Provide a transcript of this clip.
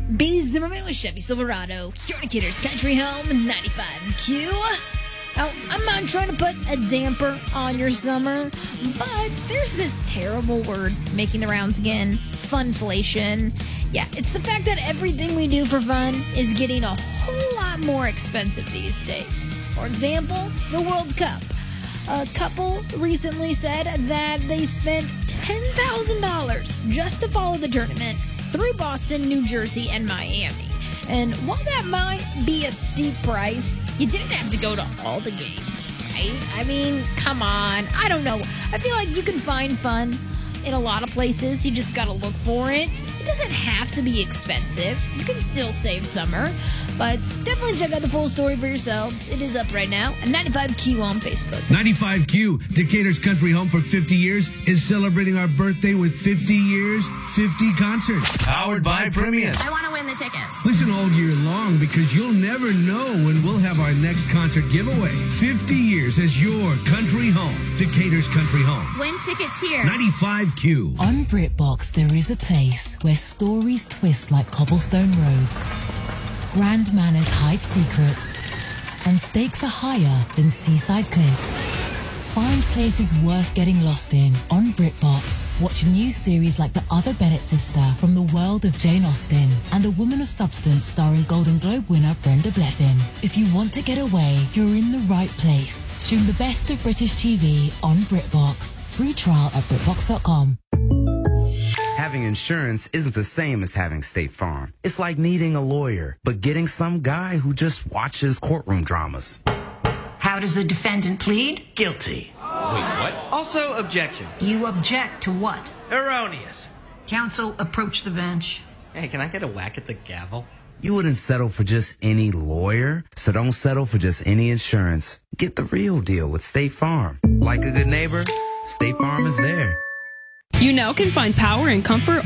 B. Zimmerman with Chevy Silverado. Here on Gators Country Home, 95Q. Now, I'm not trying to put a damper on your summer, but there's this terrible word making the rounds again, funflation. Yeah, it's the fact that everything we do for fun is getting a whole lot more expensive these days. For example, the World Cup. A couple recently said that they spent $10,000 just to follow the tournament through Boston, New Jersey, and Miami. And while that might be a steep price, you didn't have to go to all the games, right? I mean, come on. I don't know. I feel like you can find fun in a lot of places. You just gotta look for it. It doesn't have to be expensive. You can still save summer. But definitely check out the full story for yourselves. It is up right now at 95Q on Facebook. 95Q, Decatur's Country Home for 50 years, is celebrating our birthday with 50 years, 50 concerts. Powered by Premium. I want to win the tickets. Listen all year long because you'll never know when we'll have our next concert giveaway. 50 years as your country home. Decatur's Country Home. Win tickets here. 95Q. On BritBox, there is a place where stories twist like cobblestone roads, grand manners hide secrets, and stakes are higher than seaside cliffs. Find places worth getting lost in on BritBox. Watch new series like The Other Bennett Sister from the world of Jane Austen and A Woman of Substance starring Golden Globe winner Brenda Blethyn. If you want to get away, you're in the right place. Stream the best of British TV on BritBox. Free trial at BritBox.com. Having insurance isn't the same as having State Farm. It's like needing a lawyer, but getting some guy who just watches courtroom dramas. How does the defendant plead? Guilty. Wait, what? Also, objection. You object to what? Erroneous. Counsel, approach the bench. Hey, can I get a whack at the gavel? You wouldn't settle for just any lawyer, so don't settle for just any insurance. Get the real deal with State Farm. Like a good neighbor, State Farm is there. You now can find power and comfort